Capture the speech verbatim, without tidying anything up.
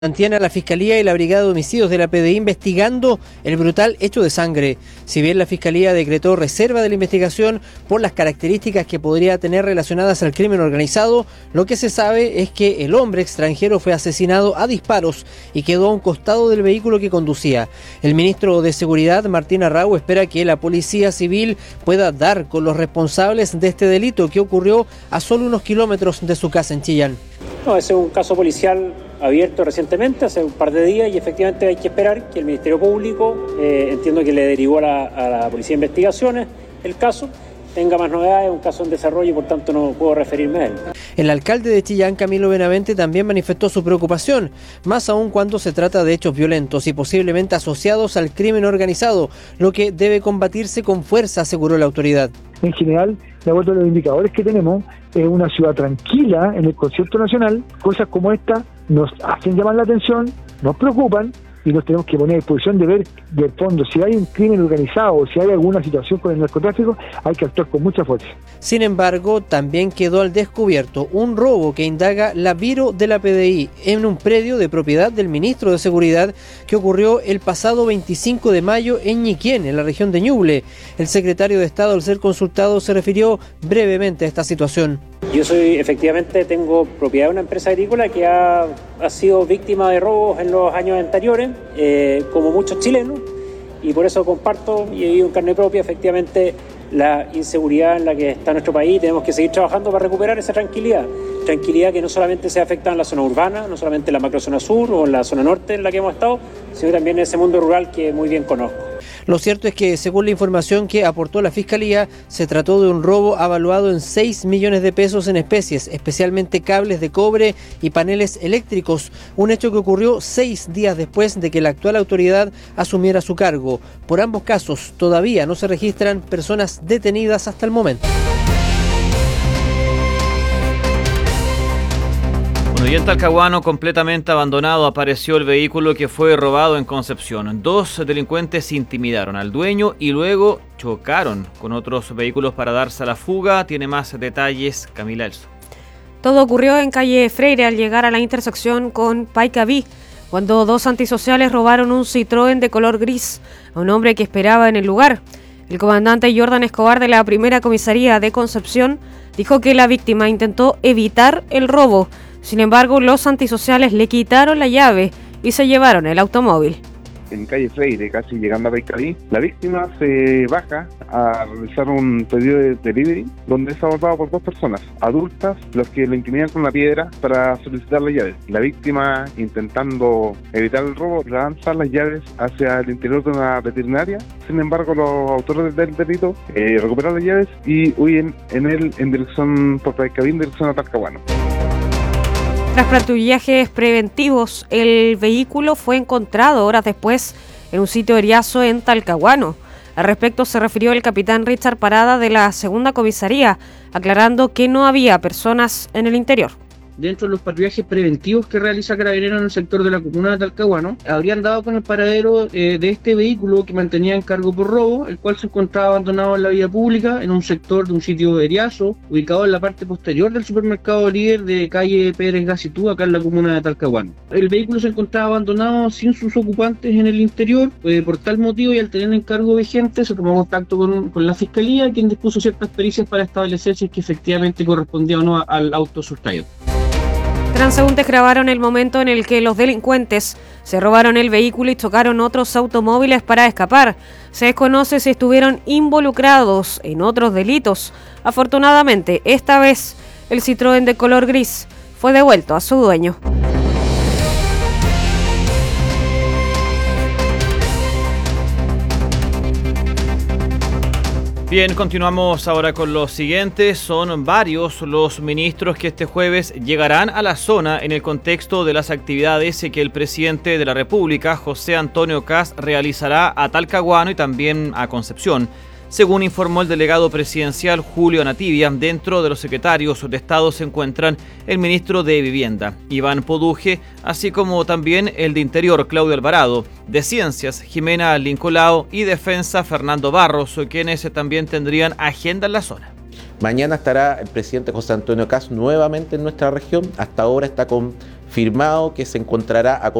Mantiene a la Fiscalía y la Brigada de Homicidios de la P D I investigando el brutal hecho de sangre. Si bien la Fiscalía decretó reserva de la investigación por las características que podría tener relacionadas al crimen organizado, lo que se sabe es que el hombre extranjero fue asesinado a disparos y quedó a un costado del vehículo que conducía. El ministro de Seguridad, Martín Arrau, espera que la Policía Civil pueda dar con los responsables de este delito que ocurrió a solo unos kilómetros de su casa en Chillán. No, ese es un caso policial abierto recientemente, hace un par de días, y efectivamente hay que esperar que el Ministerio Público, eh, entiendo que le derivó a la, a la Policía de Investigaciones el caso, tenga más novedades, es un caso en desarrollo y por tanto no puedo referirme a él. El alcalde de Chillán, Camilo Benavente, también manifestó su preocupación, más aún cuando se trata de hechos violentos y posiblemente asociados al crimen organizado, lo que debe combatirse con fuerza, aseguró la autoridad. En general, de acuerdo a los indicadores que tenemos, es una ciudad tranquila en el concierto nacional. Cosas como esta nos hacen llamar la atención, nos preocupan y nos tenemos que poner a disposición de ver de fondo si hay un crimen organizado o si hay alguna situación con el narcotráfico, hay que actuar con mucha fuerza. Sin embargo, también quedó al descubierto un robo que indaga la Biro de la P D I en un predio de propiedad del ministro de Seguridad que ocurrió el pasado veinticinco de mayo en Ñiquén, en la región de Ñuble. El secretario de Estado, al ser consultado, se refirió brevemente a esta situación. Yo soy, efectivamente, tengo propiedad de una empresa agrícola que ha, ha sido víctima de robos en los años anteriores, eh, como muchos chilenos, y por eso comparto y he vivido en carne propia, efectivamente, la inseguridad en la que está nuestro país. Tenemos que seguir trabajando para recuperar esa tranquilidad. Tranquilidad que no solamente se afecta en la zona urbana, no solamente en la macrozona sur o en la zona norte en la que hemos estado, sino también en ese mundo rural que muy bien conozco. Lo cierto es que, según la información que aportó la Fiscalía, se trató de un robo avaluado en seis millones de pesos en especies, especialmente cables de cobre y paneles eléctricos, un hecho que ocurrió seis días después de que la actual autoridad asumiera su cargo. Por ambos casos, todavía no se registran personas detenidas hasta el momento. Y en Talcahuano, completamente abandonado, apareció el vehículo que fue robado en Concepción. Dos delincuentes intimidaron al dueño y luego chocaron con otros vehículos para darse a la fuga. Tiene más detalles Camila Elso. Todo ocurrió en calle Freire al llegar a la intersección con Paicaví, cuando dos antisociales robaron un Citroën de color gris a un hombre que esperaba en el lugar. El comandante Jordan Escobar de la primera comisaría de Concepción dijo que la víctima intentó evitar el robo. Sin embargo, los antisociales le quitaron la llave y se llevaron el automóvil. En calle Freire, casi llegando a Paicaví, la víctima se baja a realizar un pedido de delivery donde es abordado por dos personas adultas, los que lo intimidan con una piedra para solicitar las llaves. La víctima, intentando evitar el robo, lanza las llaves hacia el interior de una veterinaria. Sin embargo, los autores del delito eh, recuperan las llaves y huyen en él en dirección por Paicaví, en dirección a Talcahuano. Tras patrullajes preventivos, el vehículo fue encontrado horas después en un sitio eriazo en Talcahuano. Al respecto se refirió el capitán Richard Parada de la segunda comisaría, aclarando que no había personas en el interior. Dentro de los patrullajes preventivos que realiza Carabineros en el sector de la comuna de Talcahuano, habrían dado con el paradero eh, de este vehículo que mantenía en cargo por robo, el cual se encontraba abandonado en la vía pública en un sector de un sitio eriazo, ubicado en la parte posterior del supermercado líder de calle Pérez Gacitú, acá en la comuna de Talcahuano. El vehículo se encontraba abandonado sin sus ocupantes en el interior, eh, por tal motivo y al tener encargo vigente se tomó contacto con, con la Fiscalía, quien dispuso ciertas pericias para establecer si es que efectivamente correspondía o no al auto sustraído. Transeúntes grabaron el momento en el que los delincuentes se robaron el vehículo y chocaron otros automóviles para escapar. Se desconoce si estuvieron involucrados en otros delitos. Afortunadamente, esta vez, el Citroën de color gris fue devuelto a su dueño. Bien, continuamos ahora con los siguientes. Son varios los ministros que este jueves llegarán a la zona en el contexto de las actividades que el presidente de la República, José Antonio Kast, realizará a Talcahuano y también a Concepción. Según informó el delegado presidencial Julio Nativia, dentro de los secretarios de Estado se encuentran el ministro de Vivienda, Iván Poduje, así como también el de Interior, Claudio Alvarado, de Ciencias, Jimena Lincolao, y Defensa, Fernando Barros, quienes también tendrían agenda en la zona. Mañana estará el presidente José Antonio Kast nuevamente en nuestra región. Hasta ahora está con firmado que se encontrará a